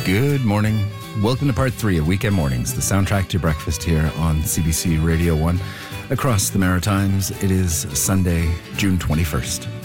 Good morning. Welcome to part 3 of Weekend Mornings, the soundtrack to breakfast here on CBC Radio 1 across the Maritimes. It is Sunday, June 21st.